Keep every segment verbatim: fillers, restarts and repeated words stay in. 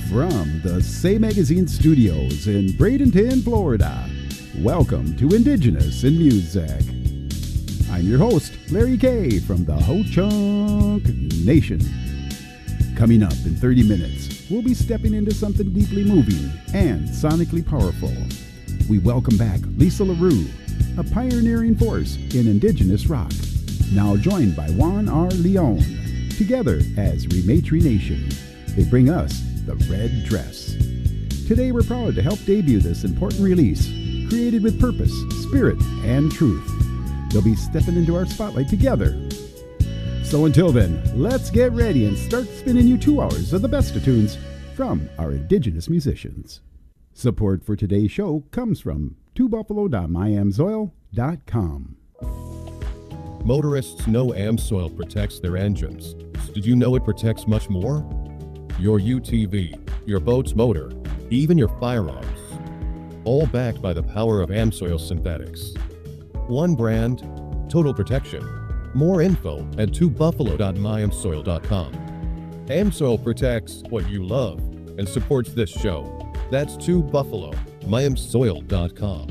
From the Say Magazine studios in Bradenton, Florida, welcome to Indigenous in Music. I'm your host, Larry Kay from the Ho-Chunk Nation. Coming up in thirty minutes, we'll be stepping into something deeply moving and sonically powerful. We welcome back Lisa LaRue, a pioneering force in Indigenous rock, now joined by Juan R. Leon. Together as Rematri Nation, they bring us The Red Dress. Today we're proud to help debut this important release, created with purpose, spirit, and truth. They'll be stepping into our spotlight together. So until then, let's get ready and start spinning you two hours of the best of tunes from our Indigenous musicians. Support for today's show comes from two buffalo dot my amsoil dot com. Motorists know AmSoil protects their engines. Did you know it protects much more? Your U T V, your boat's motor, even your firearms. All backed by the power of AmSoil Synthetics. One brand, total protection. More info at two buffalo dot my amsoil dot com. AmSoil protects what you love and supports this show. That's two buffalo dot my amsoil dot com.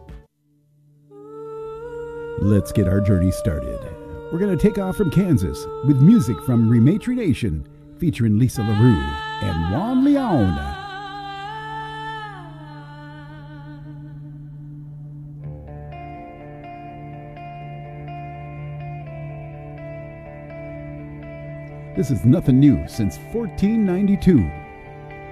Let's get our journey started. We're going to take off from Kansas with music from Rematri Nation featuring Lisa LaRue and Juan Leon. This is nothing new since fourteen ninety-two.